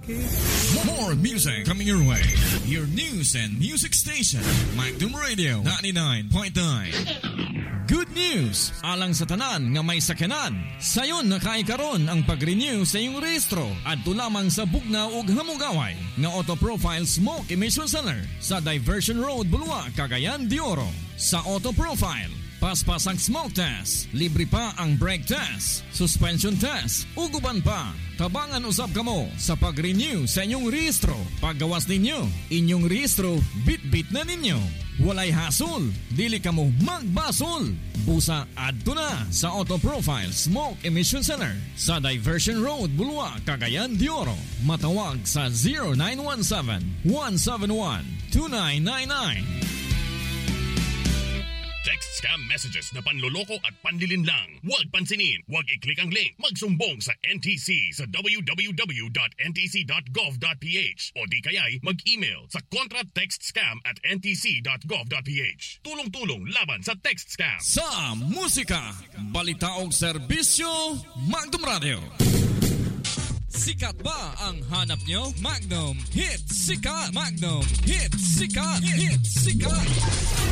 More music coming your way. Your news and music station, Magnum Radio 99.9. Good news! Alang sa tanan nga may sakyanan. Sayon nakaikaron ang pag-renew sa iyong rehistro at lamang sa Bugnaw ug Hamugaway nga Auto Profile Smoke Emission Center sa Diversion Road, Bulua, Cagayan de Oro. Sa Auto Profile, paspas ang smoke test, libre pa ang brake test, suspension test, uguban pa. Tabangan usab kamo sa pag-renew sa inyong rehistro. Paggawas ninyo, inyong rehistro, bit-bit na ninyo. Walay hasol, dili kamo magbasol. Busa adto na sa Auto Profile Smoke Emission Center sa Diversion Road, Bulua, Cagayan de Oro. Matawag sa 0917-171-2999. Text scam messages na panloloko at panlilin lang. Huwag pansinin, huwag i-click ang link. Magsumbong sa NTC sa www.ntc.gov.ph o di kaya'y mag-email sa contratextscam@ntc.gov.ph. Tulong-tulong laban sa text scam. Sa musika, balita o serbisyo, Magnum Radio. Sikat ba ang hanap nyo? Magnum Hit Sikat! Magnum Hit Sikat! Hit Sikat!